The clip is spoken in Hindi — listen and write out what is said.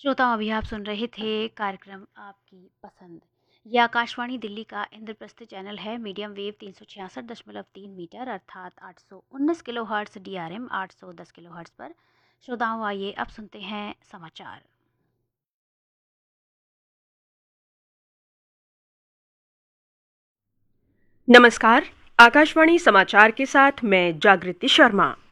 श्रोताओं, अभी आप सुन रहे थे कार्यक्रम आपकी पसंद। ये आकाशवाणी दिल्ली का इंद्रप्रस्थ चैनल है। मीडियम वेव 366.3 मीटर अर्थात 819 kilo hertz, DRM 810 kilo hertz पर। श्रोताओं, आइए अब सुनते हैं समाचार। नमस्कार। आकाशवाणी समाचार के साथ मैं जागृति शर्मा।